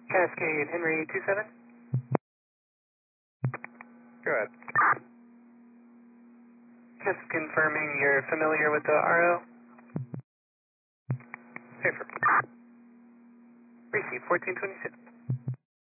Cascade, Henry 27. Go ahead. Just confirming you're familiar with the RO. Safer. Receive 1426.